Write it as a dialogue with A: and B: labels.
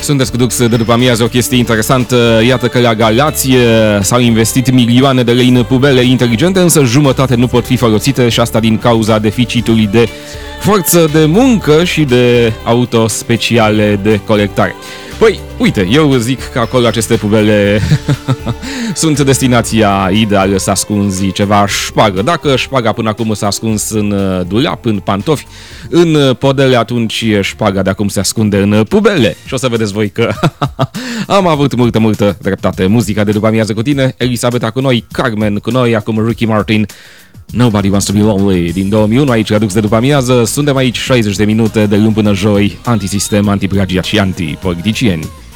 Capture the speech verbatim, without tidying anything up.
A: Sunteți cu Dux de după amiază, o chestie interesantă. Iată că la Galați s-au investit milioane de lei în pubele inteligente, însă jumătate nu pot fi folosite și asta din cauza deficitului de forță de muncă și de auto speciale de colectare. Păi, uite, eu zic că acolo aceste pubele sunt destinația ideală să ascunzi ceva șpagă. Dacă șpaga până acum s-a ascuns în dulap, în pantofi, în podele, atunci șpaga de acum se ascunde în pubele. Și o să vedeți voi că am avut multă, multă dreptate. Muzica de după amiază cu tine, Elisabeta cu noi, Carmen cu noi, acum Ricky Martin, Nobody Wants to Be Lonely din două mii unu, aici la Dux de după amiază. Suntem aici șaizeci de minute de luni până joi, antisistem, antiplagiat și antipoliticieni.